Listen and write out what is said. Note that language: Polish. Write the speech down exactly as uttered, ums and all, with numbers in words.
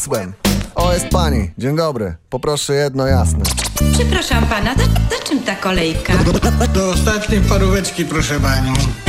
masłem. O, jest pani. Dzień dobry. Poproszę jedno jasne. Przepraszam pana, za, za czym ta kolejka? Do ostatniej paróweczki, proszę panią.